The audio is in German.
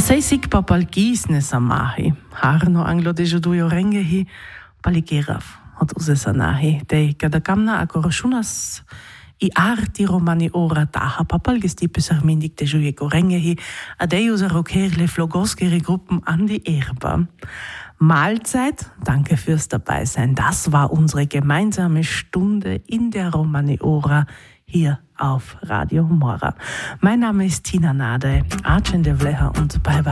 Sei sig papalgisne samahi, harno anglo de judujo rengehi, paligerav, od uzesanahi, de kadakamna akoroshunas i arti romani ora taha papalgestipes armindik de jujeko rengehi, adeuser okerle flogoskere Gruppen an die Erba. Mahlzeit, danke fürs Dabeisein. Das war unsere gemeinsame Stunde in der Romani-Ora hier auf Radio Mora. Mein Name ist Tina Nade, Argent de Vleha und bye bye.